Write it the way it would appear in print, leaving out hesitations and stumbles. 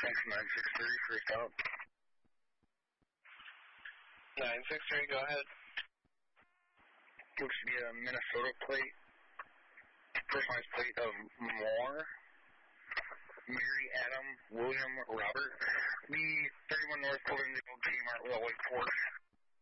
Thanks, 963 for your stop. 963, go ahead. Looks to be a Minnesota plate. Personalized plate of Moore. Mary, Adam, William, Robert. The 31 North Golden Kmart Railway Porsche.